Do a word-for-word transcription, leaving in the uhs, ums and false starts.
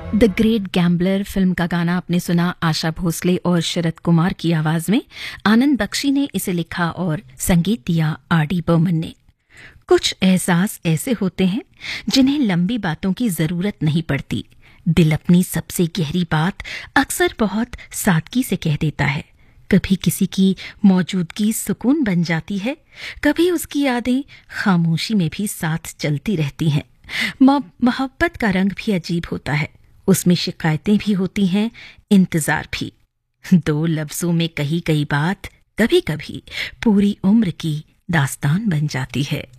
The great gambler film का गाना आपने सुना आशा भोसले और शरद कुमार की आवाज में। आनंद बख्शी ने इसे लिखा और संगीत दिया आर डी बर्मन ने। कुछ एहसास ऐसे होते हैं जिन्हें लंबी बातों की जरूरत नहीं पड़ती। दिल अपनी सबसे गहरी बात अक्सर बहुत सादगी से कह देता है। कभी किसी की मौजूदगी सुकून बन जाती है, कभी उसकी यादें खामोशी में भी साथ चलती रहती हैं। मोहब्बत का रंग भी अजीब होता है, उसमें शिकायतें भी होती हैं, इंतजार भी। दो लफ्जों में कही गई बात कभी कभी पूरी उम्र की दास्तान बन जाती है।